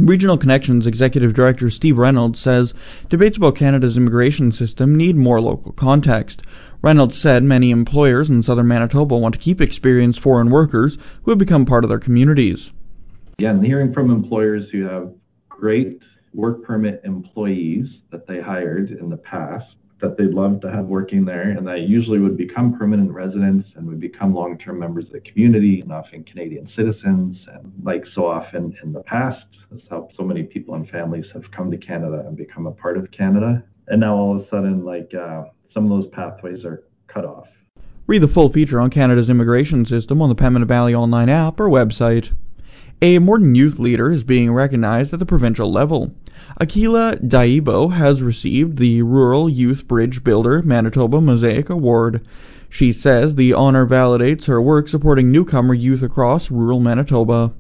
Regional Connections Executive Director Steve Reynolds says debates about Canada's immigration system need more local context. Reynolds said many employers in southern Manitoba want to keep experienced foreign workers who have become part of their communities. Again, hearing from employers who have great work permit employees that they hired in the past that they'd love to have working there, and that usually would become permanent residents and would become long-term members of the community and often Canadian citizens. And like so often in the past, that's how so many people and families have come to Canada and become a part of Canada. And now all of a sudden, some of those pathways are cut off. Read the full feature on Canada's immigration system on the Pembina Valley Online app or website. A Morden youth leader is being recognized at the provincial level. Akila Daibo has received the Rural Youth Bridge Builder Manitoba Mosaic Award. She says the honor validates her work supporting newcomer youth across rural Manitoba.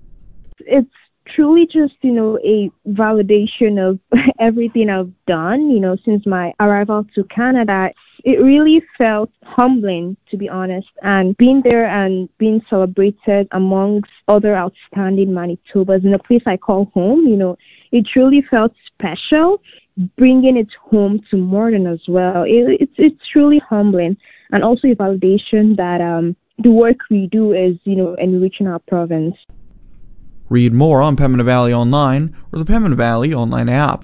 It's truly just, a validation of everything I've done, since my arrival to Canada. It really felt humbling, to be honest, and being there and being celebrated amongst other outstanding Manitobas in a place I call home, it truly felt special, bringing it home to Morden as well. It's truly humbling, and also a validation that the work we do is, enriching our province. Read more on Pembina Valley Online or the Pembina Valley Online app.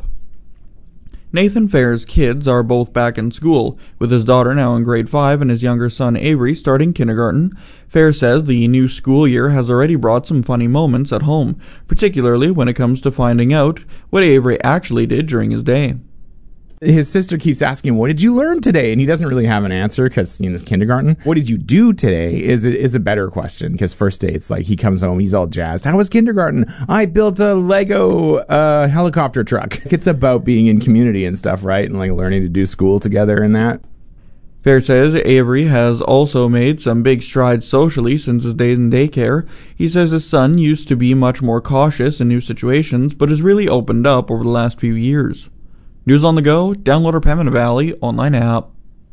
Nathan Fair's kids are both back in school, with his daughter now in grade 5 and his younger son Avery starting kindergarten. Fair says the new school year has already brought some funny moments at home, particularly when it comes to finding out what Avery actually did during his day. His sister keeps asking, what did you learn today? And he doesn't really have an answer because, it's kindergarten. What did you do today is a better question, because first day it's like he comes home, he's all jazzed. How was kindergarten? I built a Lego helicopter truck. It's about being in community and stuff, right? And learning to do school together and that. Fair says Avery has also made some big strides socially since his days in daycare. He says his son used to be much more cautious in new situations, but has really opened up over the last few years. News on the go, download our Pembina Valley Online app.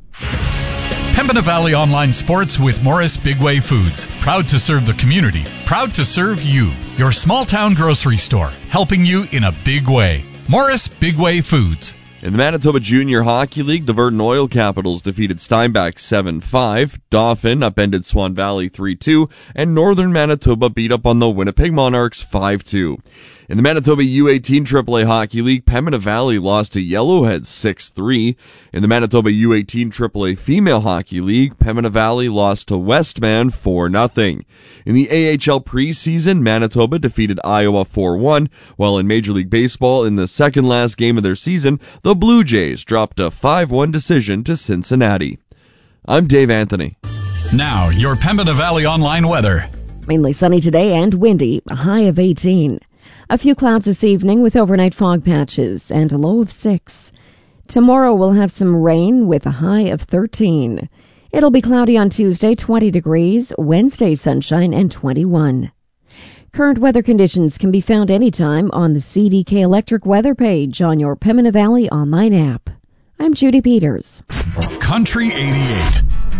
Pembina Valley Online Sports with Morris Bigway Foods. Proud to serve the community. Proud to serve you. Your small town grocery store. Helping you in a big way. Morris Bigway Foods. In the Manitoba Junior Hockey League, the Virden Oil Capitals defeated Steinbach 7-5, Dauphin upended Swan Valley 3-2, and Northern Manitoba beat up on the Winnipeg Monarchs 5-2. In the Manitoba U18 AAA Hockey League, Pembina Valley lost to Yellowhead 6-3. In the Manitoba U18 AAA Female Hockey League, Pembina Valley lost to Westman 4-0. In the AHL preseason, Manitoba defeated Iowa 4-1, while in Major League Baseball, in the second last game of their season, the Blue Jays dropped a 5-1 decision to Cincinnati. I'm Dave Anthony. Now, your Pembina Valley Online weather. Mainly sunny today and windy, a high of 18. A few clouds this evening with overnight fog patches and a low of 6. Tomorrow we'll have some rain with a high of 13. It'll be cloudy on Tuesday, 20 degrees, Wednesday sunshine and 21. Current weather conditions can be found anytime on the CDK Electric weather page on your Pembina Valley Online app. I'm Judy Peters. Country 88.